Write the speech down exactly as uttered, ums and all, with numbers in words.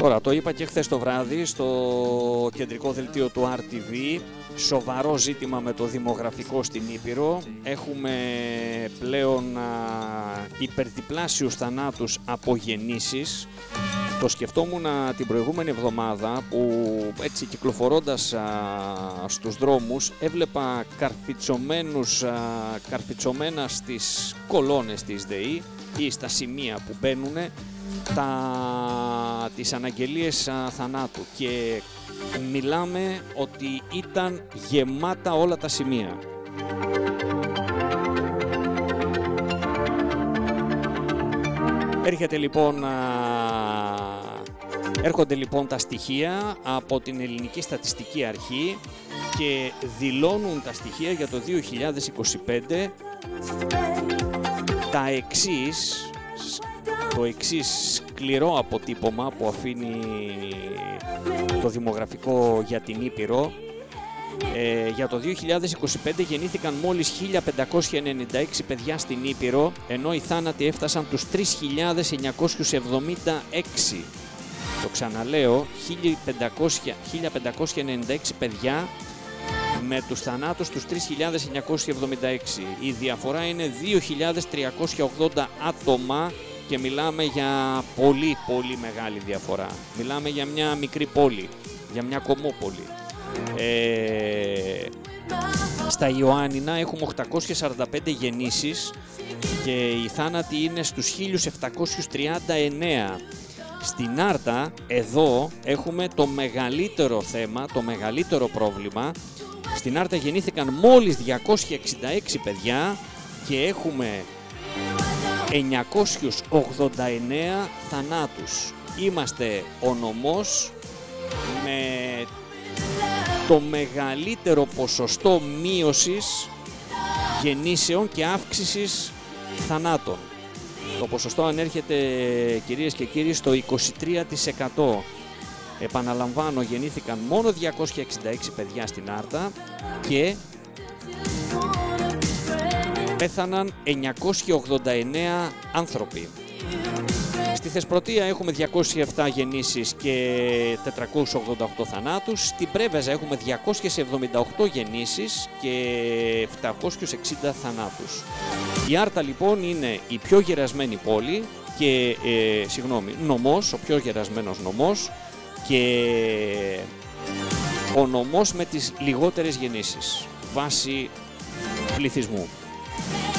Τώρα, το είπα και χθες το βράδυ στο κεντρικό δελτίο του αρ τι βι, σοβαρό ζήτημα με το δημογραφικό στην Ήπειρο. Έχουμε πλέον α, υπερδιπλάσιους θανάτους από γεννήσεις. Το σκεφτόμουν α, την προηγούμενη εβδομάδα που έτσι κυκλοφορώντας α, στους δρόμους έβλεπα καρφιτσωμένους, α, καρφιτσωμένα στις κολόνες της ΔΕΗ ή στα σημεία που μπαίνουν τα, τις αναγγελίες α, θανάτου, και μιλάμε ότι ήταν γεμάτα όλα τα σημεία. Έρχεται λοιπόν, α, έρχονται λοιπόν τα στοιχεία από την Ελληνική Στατιστική Αρχή και δηλώνουν τα στοιχεία για το δύο χιλιάδες είκοσι πέντε τα εξής, το εξής σκληρό αποτύπωμα που αφήνει το δημογραφικό για την Ήπειρο. Ε, για το δύο χιλιάδες είκοσι πέντε γεννήθηκαν μόλις χίλια πεντακόσια ενενήντα έξι παιδιά στην Ήπειρο, ενώ οι θάνατοι έφτασαν τους τρεις χιλιάδες εννιακόσιους εβδομήντα έξι. Το ξαναλέω, χίλια πεντακόσια ενενήντα έξι παιδιά με τους θανάτους τους τρεις χιλιάδες εννιακόσιους εβδομήντα έξι. Η διαφορά είναι δύο χιλιάδες τριακόσια ογδόντα άτομα και μιλάμε για πολύ πολύ μεγάλη διαφορά. Μιλάμε για μια μικρή πόλη, για μια κομμόπολη. Ε, στα Ιωάννινα έχουμε οκτακόσιες σαράντα πέντε γεννήσεις και οι θάνατοι είναι στους χίλια επτακόσιους τριάντα εννέα. Στην Άρτα, εδώ έχουμε το μεγαλύτερο θέμα, το μεγαλύτερο πρόβλημα. Στην Άρτα γεννήθηκαν μόλις διακόσια εξήντα έξι παιδιά και έχουμε εννιακόσιους ογδόντα εννέα θανάτους. Είμαστε ο νομός με το μεγαλύτερο ποσοστό μείωσης γεννήσεων και αύξησης θανάτων. Το ποσοστό ανέρχεται, κυρίες και κύριοι, στο είκοσι τρία τοις εκατό. Επαναλαμβάνω, γεννήθηκαν μόνο διακόσια εξήντα έξι παιδιά στην Άρτα και πέθαναν εννιακόσιοι ογδόντα εννέα άνθρωποι. Στη Θεσπρωτεία έχουμε διακόσιες επτά γεννήσεις και τετρακόσιους ογδόντα οκτώ θανάτους. Στην Πρέβεζα έχουμε διακόσιες εβδομήντα οκτώ γεννήσεις και επτακόσιους εξήντα θανάτους. Η Άρτα λοιπόν είναι η πιο γερασμένη πόλη και, ε, συγγνώμη, νομός, ο πιο γερασμένος νομός και ο νομός με τις λιγότερες γεννήσεις βάσει πληθυσμού.